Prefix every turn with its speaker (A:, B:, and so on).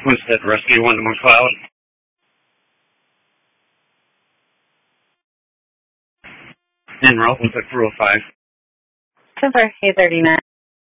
A: Winstead Rescue 1 to McLeod. Enroll with the 405.
B: Silver A39.